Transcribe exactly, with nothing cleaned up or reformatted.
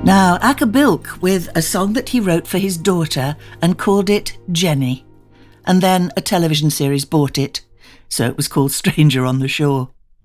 Now, Acker bilk with a song that he wrote for his daughter and called it Jenny. And then a television series bought it, so it was called Stranger on the Shore.